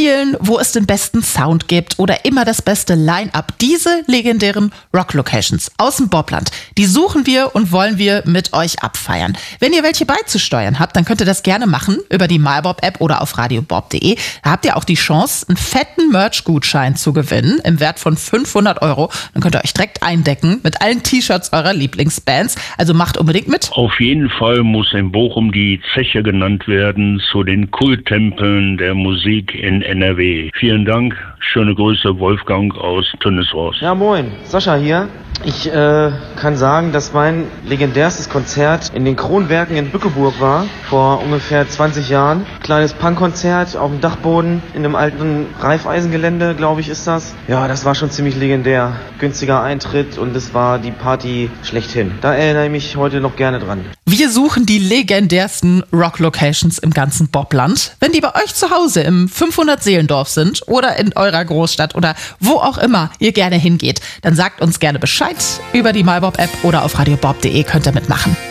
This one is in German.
spielen, wo es den besten Sound gibt oder immer das beste Line-Up. Diese legendären Rock-Locations aus dem Bobland, die suchen wir und wollen wir mit euch abfeiern. Wenn ihr welche beizusteuern habt, dann könnt ihr das gerne machen über die MyBob-App oder auf radiobob.de. Da habt ihr auch die Chance, einen fetten Merch-Gutschein zu gewinnen im Wert von 500 €. Dann könnt ihr euch direkt eindecken mit allen T-Shirts eurer Lieblingsbands. Also macht unbedingt mit. Auf jeden Fall muss in Bochum die Zeche genannt werden zu den Kulttempeln der Musik in NRW. Vielen Dank. Schöne Grüße, Wolfgang aus Tönnesrost. Ja, moin. Sascha hier. Ich kann sagen, dass mein legendärstes Konzert in den Kronwerken in Bückeburg war, vor ungefähr 20 Jahren. Kleines Punkkonzert auf dem Dachboden in einem alten Reifeisengelände, glaube ich, ist das. Ja, das war schon ziemlich legendär. Günstiger Eintritt und es war die Party schlechthin. Da erinnere ich mich heute noch gerne dran. Wir suchen die legendärsten Rock-Locations im ganzen Bobland. Wenn die bei euch zu Hause im 500-Seelendorf sind oder in eurer Großstadt oder wo auch immer ihr gerne hingeht, dann sagt uns gerne Bescheid. Über die MyBob-App oder auf radiobob.de könnt ihr mitmachen.